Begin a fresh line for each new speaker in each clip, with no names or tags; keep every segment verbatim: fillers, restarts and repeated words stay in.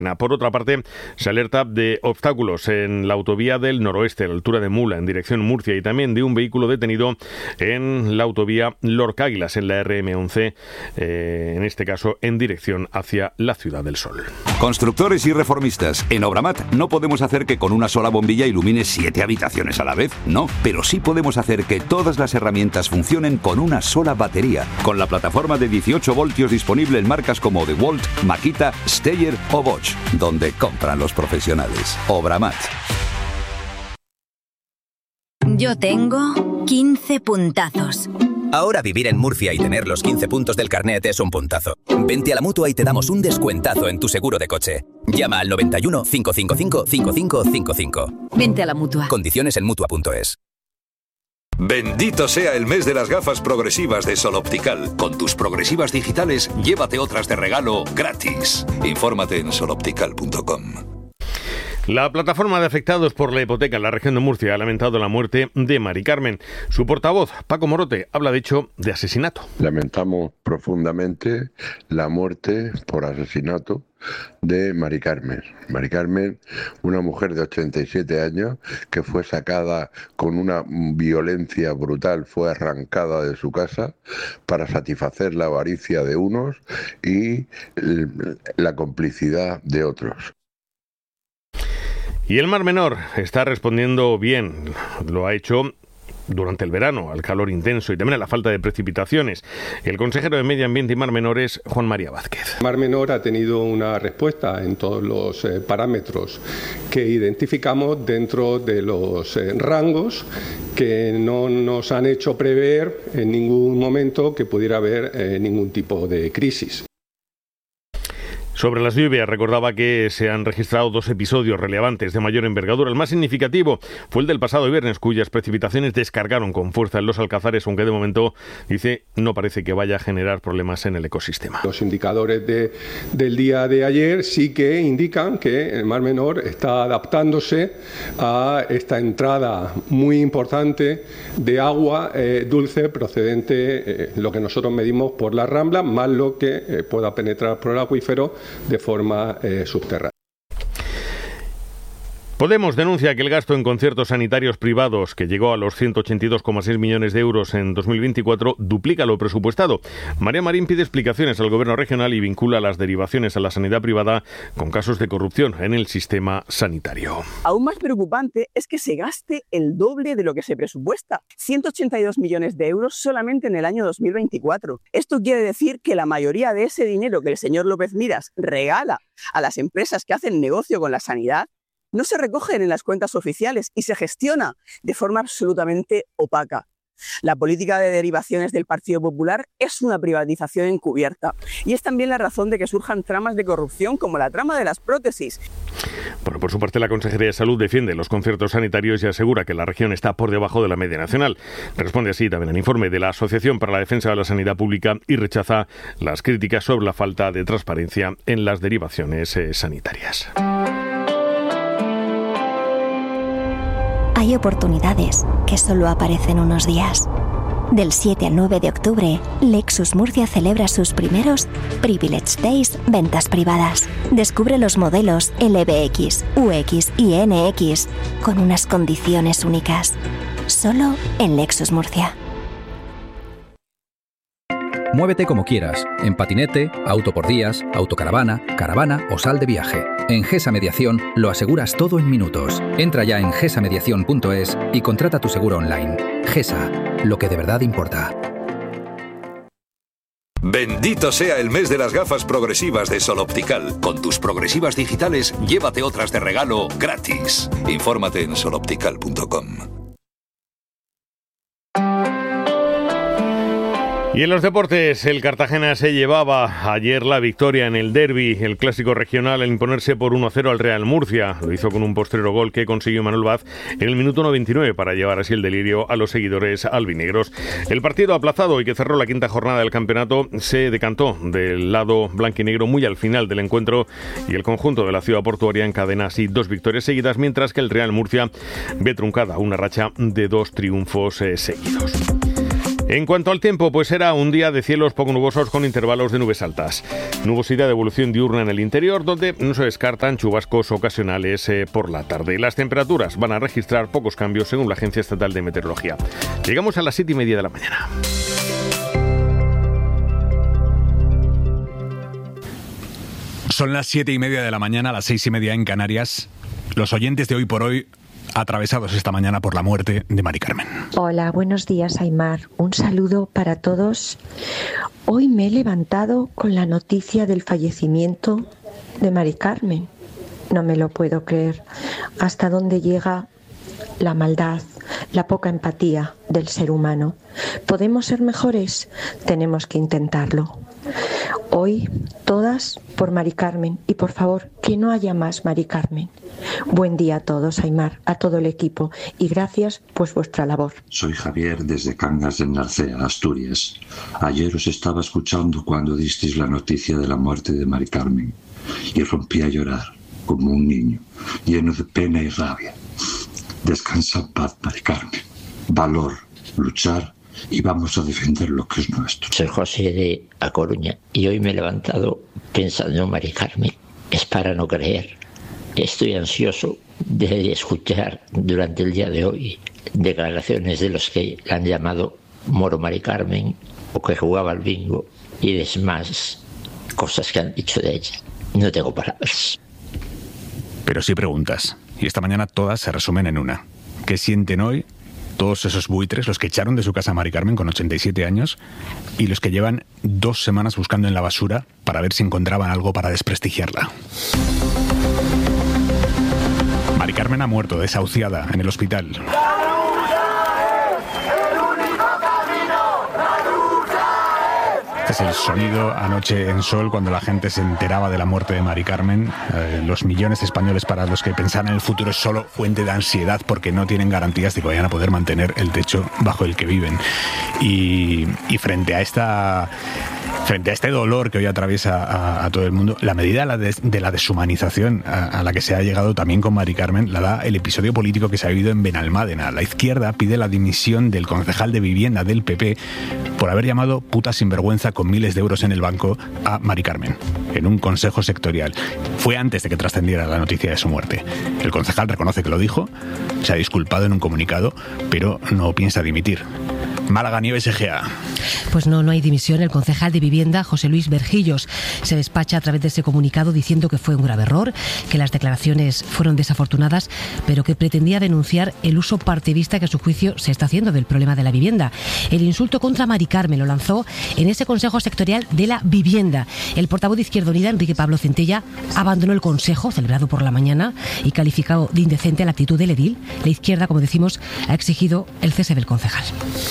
Por otra parte, se alerta de obstáculos en la autovía del noroeste, a la altura de Mula, en dirección Murcia, y también de un vehículo detenido en la autovía Lorca Águilas, en la erre eme once, eh, en este caso en dirección hacia la Ciudad del Sol.
Constructores y reformistas, en Obramat no podemos hacer que con una sola bombilla ilumine siete habitaciones a la vez, no, pero sí podemos hacer que todas las herramientas funcionen con una sola batería, con la plataforma de dieciocho voltios disponible en marcas como DeWalt, Makita, Steyr o Bosch, donde compran los profesionales. Obramat.
Yo tengo quince puntazos.
Ahora vivir en Murcia y tener los quince puntos del carnet es un puntazo. Vente a la Mutua y te damos un descuentazo en tu seguro de coche. Llama al noventa y uno, cinco cinco cinco, cinco cinco cinco cinco.
Vente a la Mutua.
Condiciones en mutua punto es.
Bendito sea el mes de las gafas progresivas de Sol Optical. Con tus progresivas digitales, llévate otras de regalo gratis. Infórmate en sol optical punto com.
La plataforma de afectados por la hipoteca en la región de Murcia ha lamentado la muerte de Mari Carmen. Su portavoz, Paco Morote, habla de hecho de asesinato.
Lamentamos profundamente la muerte por asesinato de Mari Carmen. Mari Carmen, una mujer de ochenta y siete años que fue sacada con una violencia brutal, fue arrancada de su casa para satisfacer la avaricia de unos y la complicidad de otros.
Y el Mar Menor está respondiendo bien, lo ha hecho durante el verano, al calor intenso y también a la falta de precipitaciones. El consejero de Medio Ambiente y Mar Menor es Juan María Vázquez.
Mar Menor ha tenido una respuesta en todos los eh, parámetros que identificamos dentro de los eh, rangos que no nos han hecho prever en ningún momento que pudiera haber eh, ningún tipo de crisis.
Sobre las lluvias, recordaba que se han registrado dos episodios relevantes de mayor envergadura. El más significativo fue el del pasado viernes, cuyas precipitaciones descargaron con fuerza en los Alcázares, aunque de momento, dice, no parece que vaya a generar problemas en el ecosistema.
Los indicadores de, del día de ayer sí que indican que el Mar Menor está adaptándose a esta entrada muy importante de agua eh, dulce procedente, eh, lo que nosotros medimos por la Rambla, más lo que eh, pueda penetrar por el acuífero de forma eh, subterránea.
Podemos denuncia que el gasto en conciertos sanitarios privados, que llegó a los ciento ochenta y dos coma seis millones de euros en dos mil veinticuatro, duplica lo presupuestado. María Marín pide explicaciones al gobierno regional y vincula las derivaciones a la sanidad privada con casos de corrupción en el sistema sanitario.
Aún más preocupante es que se gaste el doble de lo que se presupuesta, ciento ochenta y dos millones de euros solamente en el año dos mil veinticuatro. Esto quiere decir que la mayoría de ese dinero que el señor López Miras regala a las empresas que hacen negocio con la sanidad no se recogen en las cuentas oficiales y se gestiona de forma absolutamente opaca. La política de derivaciones del Partido Popular es una privatización encubierta y es también la razón de que surjan tramas de corrupción como la trama de las prótesis.
Bueno, por su parte, la Consejería de Salud defiende los conciertos sanitarios y asegura que la región está por debajo de la media nacional. Responde así también al informe de la Asociación para la Defensa de la Sanidad Pública y rechaza las críticas sobre la falta de transparencia en las derivaciones eh, sanitarias.
Hay oportunidades que solo aparecen unos días. Del siete al nueve de octubre, Lexus Murcia celebra sus primeros Privilege Days ventas privadas. Descubre los modelos L B X, U X y N X con unas condiciones únicas. Solo en Lexus Murcia.
Muévete como quieras, en patinete, auto por días, autocaravana, caravana o sal de viaje. En GESA Mediación lo aseguras todo en minutos. Entra ya en gesa mediación punto es y contrata tu seguro online. GESA, lo que de verdad importa.
Bendito sea el mes de las gafas progresivas de Sol Optical. Con tus progresivas digitales, llévate otras de regalo gratis. Infórmate en sol optical punto com.
Y en los deportes, el Cartagena se llevaba ayer la victoria en el derbi, el clásico regional, al imponerse por uno a cero al Real Murcia. Lo hizo con un postrero gol que consiguió Manuel Vaz en el minuto noventa y nueve para llevar así el delirio a los seguidores albinegros. El partido aplazado y que cerró la quinta jornada del campeonato se decantó del lado blanquinegro muy al final del encuentro y el conjunto de la ciudad portuaria encadena así dos victorias seguidas, mientras que el Real Murcia ve truncada una racha de dos triunfos eh, seguidos. En cuanto al tiempo, pues será un día de cielos poco nubosos con intervalos de nubes altas. Nubosidad de evolución diurna en el interior, donde no se descartan chubascos ocasionales eh, por la tarde. Las temperaturas van a registrar pocos cambios según la Agencia Estatal de Meteorología. Llegamos a las siete y media de la mañana.
Son las siete y media de la mañana, las seis y media en Canarias. Los oyentes de Hoy por Hoy, atravesados esta mañana por la muerte de Mari Carmen.
Hola, buenos días, Aimar. Un saludo para todos. Hoy me he levantado con la noticia del fallecimiento de Mari Carmen. No me lo puedo creer. Hasta dónde llega la maldad, la poca empatía del ser humano. ¿Podemos ser mejores? Tenemos que intentarlo. Hoy, todas por Mari Carmen, y por favor, que no haya más Mari Carmen. Buen día a todos, Aimar, a todo el equipo, y gracias por vuestra labor.
Soy Javier desde Cangas de Narcea, Asturias. Ayer os estaba escuchando cuando disteis la noticia de la muerte de Mari Carmen, y rompí a llorar como un niño, lleno de pena y rabia. Descansa en paz, Mari Carmen. Valor, luchar, y vamos a defender lo que es nuestro.
Soy José de A Coruña y hoy me he levantado pensando en Mari Carmen. Es para no creer. Estoy ansioso de escuchar durante el día de hoy declaraciones de los que la han llamado Moro Mari Carmen o que jugaba al bingo y demás cosas que han dicho de ella. No tengo palabras.
Pero sí preguntas, y esta mañana todas se resumen en una. ¿Qué sienten hoy todos esos buitres, los que echaron de su casa a Mari Carmen con ochenta y siete años y los que llevan dos semanas buscando en la basura para ver si encontraban algo para desprestigiarla? Mari Carmen ha muerto desahuciada en el hospital. Este es el sonido anoche en Sol cuando la gente se enteraba de la muerte de Mari Carmen. Eh, los millones de españoles para los que pensar en el futuro es solo fuente de ansiedad porque no tienen garantías de que vayan a poder mantener el techo bajo el que viven. Y, y frente a esta... Frente a este dolor que hoy atraviesa a, a todo el mundo, la medida de la, des, de la deshumanización a, a la que se ha llegado también con Mari Carmen la da el episodio político que se ha vivido en Benalmádena. La izquierda pide la dimisión del concejal de vivienda del P P por haber llamado puta sinvergüenza con miles de euros en el banco a Mari Carmen, en un consejo sectorial. Fue antes de que trascendiera la noticia de su muerte. El concejal reconoce que lo dijo, se ha disculpado en un comunicado, pero no piensa dimitir. Málaga Nieves Egea.
Pues no, no hay dimisión. El concejal de vivienda, José Luis Berjillos, se despacha a través de ese comunicado diciendo que fue un grave error, que las declaraciones fueron desafortunadas, pero que pretendía denunciar el uso partidista que a su juicio se está haciendo del problema de la vivienda. El insulto contra Mari Carmen lo lanzó en ese Consejo Sectorial de la Vivienda. El portavoz de Izquierda Unida, Enrique Pablo Centella, abandonó el consejo celebrado por la mañana y calificado de indecente la actitud del edil. La izquierda, como decimos, ha exigido el cese del concejal.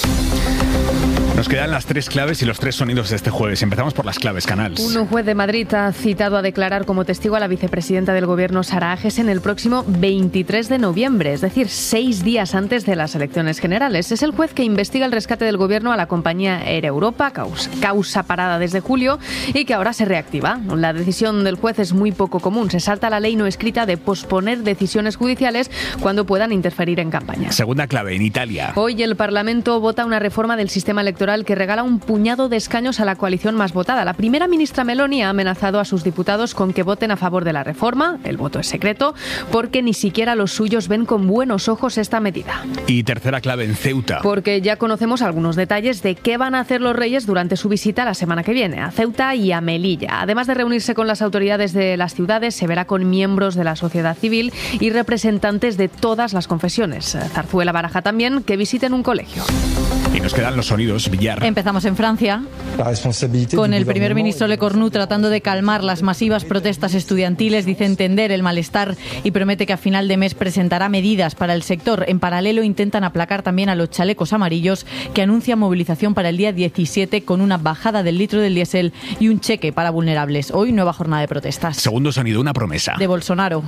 Nos quedan las tres claves y los tres sonidos de este jueves. Empezamos por las claves, Canals.
Un juez de Madrid ha citado a declarar como testigo a la vicepresidenta del Gobierno, Sara Agesen, el próximo veintitrés de noviembre, es decir, seis días antes de las elecciones generales. Es el juez que investiga el rescate del Gobierno a la compañía Air Europa, causa, causa parada desde julio y que ahora se reactiva. La decisión del juez es muy poco común. Se salta la ley no escrita de posponer decisiones judiciales cuando puedan interferir en campaña.
Segunda clave, en Italia.
Hoy el Parlamento vota una reforma del sistema electoral que regala un puñado de escaños a la coalición más votada. La primera ministra Meloni ha amenazado a sus diputados con que voten a favor de la reforma. El voto es secreto porque ni siquiera los suyos ven con buenos ojos esta medida.
Y tercera clave, en Ceuta.
Porque ya conocemos algunos detalles de qué van a hacer los reyes durante su visita la semana que viene a Ceuta y a Melilla. Además de reunirse con las autoridades de las ciudades, se verá con miembros de la sociedad civil y representantes de todas las confesiones. Zarzuela baraja también que visiten un colegio.
Y nos quedan los sonidos, Villar.
Empezamos en Francia, con el primer ministro Le Cornu tratando de calmar las masivas protestas estudiantiles. Dice entender el malestar y promete que a final de mes presentará medidas para el sector. En paralelo intentan aplacar también a los chalecos amarillos, que anuncian movilización para el día diecisiete con una bajada del litro del diésel y un cheque para vulnerables. Hoy nueva jornada de protestas.
Segundo sonido, una promesa.
De Bolsonaro,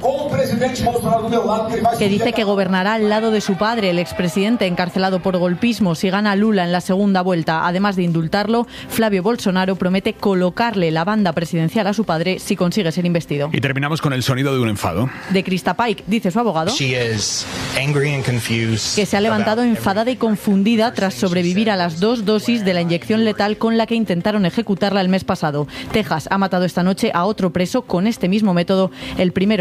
que dice que gobernará al lado de su padre, el expresidente encarcelado por golpismo. Si gana Lula en la segunda vuelta. Además de indultarlo, Flavio Bolsonaro promete colocarle la banda presidencial a su padre si consigue ser investido.
Y terminamos con el sonido de un enfado.
De Krista Paik, dice su abogado, que se ha levantado enfadada y confundida tras sobrevivir a las dos dosis de la inyección letal con la que intentaron ejecutarla el mes pasado. Texas ha matado esta noche a otro preso con este mismo método, el primero